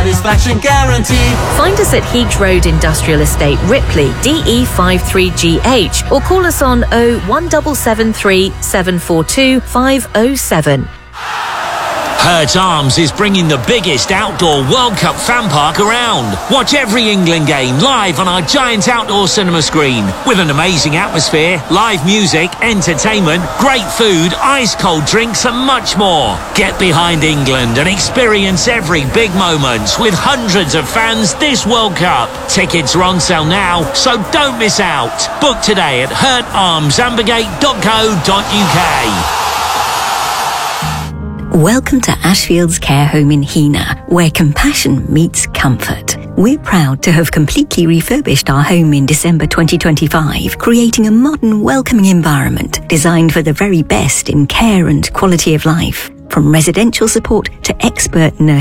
satisfaction guaranteed. Find us at Heath Road Industrial Estate, Ripley, DE53GH, or call us on 01773 742 507. Hurt Arms is bringing the biggest outdoor World Cup fan park around. Watch every England game live on our giant outdoor cinema screen with an amazing atmosphere, live music, entertainment, great food, ice-cold drinks and much more. Get behind England and experience every big moment with hundreds of fans this World Cup. Tickets are on sale now, so don't miss out. Book today at hurtarmsambergate.co.uk. Welcome to Ashfield's Care Home in Heanor, where compassion meets comfort. We're proud to have completely refurbished our home in December 2025, creating a modern, welcoming environment designed for the very best in care and quality of life. From residential support to expert nurse